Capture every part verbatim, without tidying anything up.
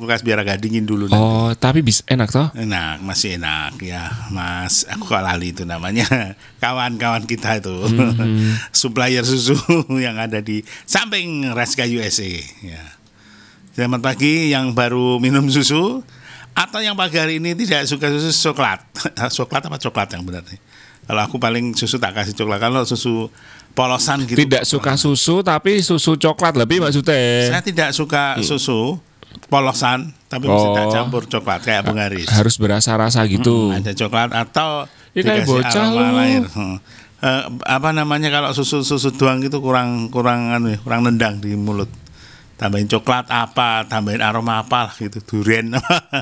kulkas biar agak dingin dulu nanti. Oh, tapi bisa enak toh? Enak, masih enak ya, Mas. Aku kok lali itu namanya. Kawan-kawan kita itu. Mm-hmm. Supplier susu yang ada di samping Raska U S A ya. Selamat pagi yang baru minum susu atau yang pagi hari ini tidak suka susu coklat. Coklat apa coklat yang benar nih? Kalau aku paling susu tak kasih coklat. Kalau susu polosan gitu. Tidak suka susu tapi susu coklat lebih maksudnya. Saya tidak suka susu polosan tapi Oh. mesti tak campur coklat kayak Bung Haris. Harus berasa-rasa gitu. Hmm, ada coklat atau Ya, kayak dikasih bocah aroma lu. lain. Hmm. Eh, apa namanya kalau susu susu doang gitu kurang kurang anu ya, kurang nendang di mulut. Tambahin coklat apa, tambahin aroma apa lah gitu, durian.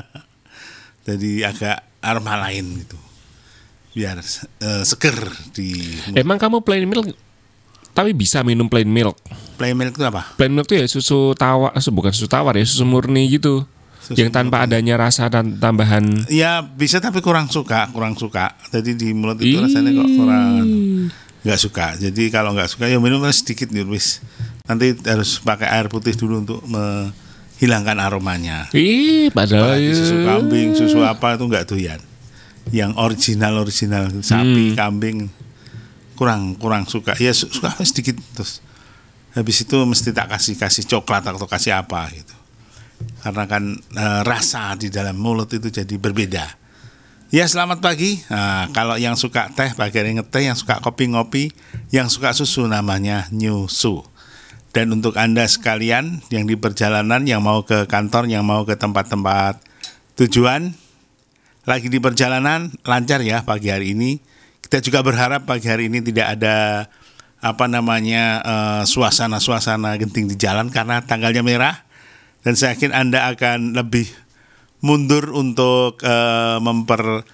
Jadi agak aroma lain gitu. Biar eh, seger di Emang kamu plain milk tapi bisa minum plain milk? plain milk itu apa? Plain milk itu ya susu tawar, bukan susu tawar ya, susu murni gitu. Susu yang tanpa murni. adanya rasa dan tambahan. Ya bisa tapi kurang suka, kurang suka. Jadi di mulut itu Ih. rasanya kok kurang nggak suka. Jadi kalau nggak suka ya minum sedikit nih wis. Nanti harus pakai air putih dulu untuk menghilangkan aromanya. Ih, padahal Apalagi ya. susu kambing, susu apa itu nggak doyan. Yang original original sapi, Hmm. kambing kurang kurang suka. Ya su- suka sedikit terus. Habis itu mesti tak kasih kasih coklat atau kasih apa gitu. Karena kan e, rasa di dalam mulut itu jadi berbeda. Ya selamat pagi. Nah, kalau yang suka teh pagi hari ngeteh, yang suka kopi ngopi, yang suka susu namanya nyusu. Dan untuk Anda sekalian yang di perjalanan, yang mau ke kantor, yang mau ke tempat-tempat tujuan, lagi di perjalanan lancar ya pagi hari ini. Kita juga berharap pagi hari ini tidak ada apa namanya eh, suasana-suasana genting di jalan karena tanggalnya merah. Dan saya yakin Anda akan lebih mundur untuk uh, memper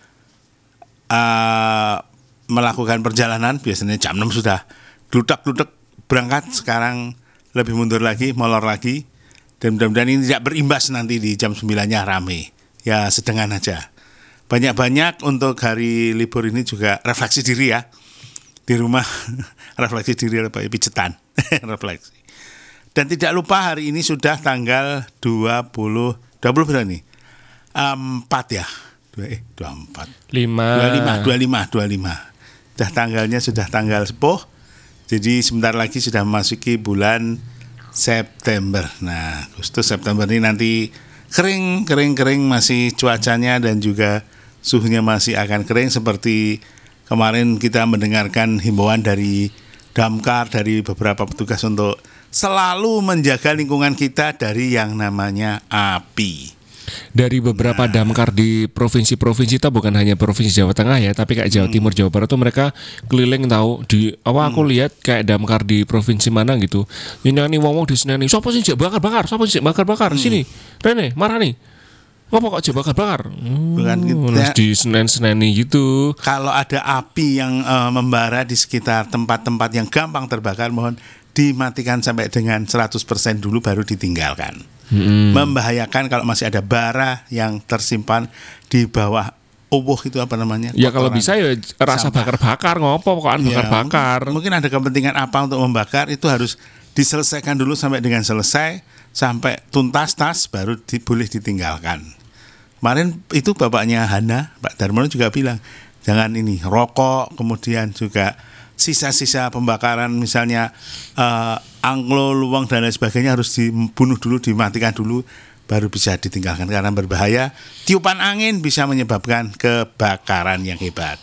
uh, melakukan perjalanan. Biasanya jam enam sudah gludak-gludak berangkat. Sekarang lebih mundur lagi, molor lagi. Dan mudah-mudahan ini tidak berimbas nanti di jam sembilan-nya rame. Ya sedengan aja. Banyak-banyak untuk hari libur ini juga refleksi diri ya. Di rumah refleksi diri apa pijetan. Refleksi. Dan tidak lupa hari ini sudah tanggal dua puluh dua puluh berapa nih? empat ya. Eh dua puluh empat. Lima. dua puluh lima, dua puluh lima, dua puluh lima. Sudah tanggalnya sudah tanggal sepuh. Jadi sebentar lagi sudah memasuki bulan September. Nah, Agustus September ini nanti kering, kering, kering masih cuacanya dan juga suhunya masih akan kering seperti kemarin kita mendengarkan himbauan dari Damkar, dari beberapa petugas untuk selalu menjaga lingkungan kita dari yang namanya api. Dari beberapa damkar di provinsi-provinsi itu bukan hanya provinsi Jawa Tengah ya, tapi kayak Jawa Timur, Jawa Barat tuh mereka keliling tahu di awal aku lihat kayak damkar di provinsi mana gitu. Ini nih ngomong di Seneni, siapa sih bakar-bakar, siapa sih bakar-bakar sini. Rene, marah nih. Ngapa kok jek bakar-bakar? Hmm, Bukan kita- harus di Senen-seneni gitu. Kalau ada api yang eh, membara di sekitar tempat-tempat yang gampang terbakar, mohon dimatikan sampai dengan seratus persen dulu baru ditinggalkan. Hmm. Membahayakan kalau masih ada bara yang tersimpan di bawah uwuh itu apa namanya? Ya kalau kotoran. bisa ya rasa Sampah. bakar-bakar, ngopo pokokan Ya, bakar-bakar. Mungkin ada kepentingan apa untuk membakar, itu harus diselesaikan dulu sampai dengan selesai, sampai tuntas tas baru di, boleh ditinggalkan. Kemarin itu bapaknya Hana, Pak Darmono juga bilang, jangan ini rokok, kemudian juga sisa-sisa pembakaran misalnya eh, anglo, luwang dan lain sebagainya harus dibunuh dulu, dimatikan dulu baru bisa ditinggalkan karena berbahaya. Tiupan angin bisa menyebabkan kebakaran yang hebat.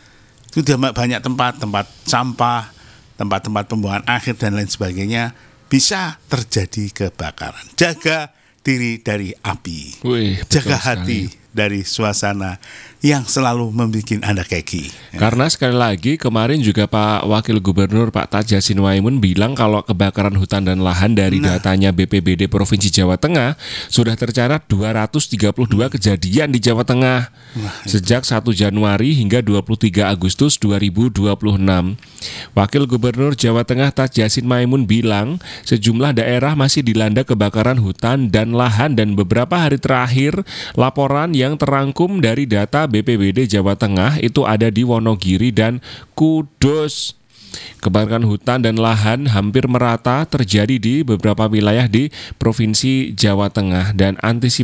Itu sudah banyak tempat, tempat sampah, tempat-tempat pembuangan akhir dan lain sebagainya bisa terjadi kebakaran. Jaga diri dari api. Wih, betul Jaga sekali. hati dari suasana yang selalu membuat Anda keki. Karena sekali lagi kemarin juga Pak Wakil Gubernur Pak Taj Yassin Maimun bilang kalau kebakaran hutan dan lahan dari Nah. datanya B P B D Provinsi Jawa Tengah sudah tercatat dua ratus tiga puluh dua kejadian di Jawa Tengah sejak satu Januari hingga dua puluh tiga Agustus dua ribu dua puluh enam. Wakil Gubernur Jawa Tengah Taj Yassin Maimun bilang sejumlah daerah masih dilanda kebakaran hutan dan lahan dan beberapa hari terakhir laporan yang terangkum dari data B P B D Jawa Tengah itu ada di Wonogiri dan Kudus. Kebakaran hutan dan lahan hampir merata terjadi di beberapa wilayah di Provinsi Jawa Tengah dan antisipasi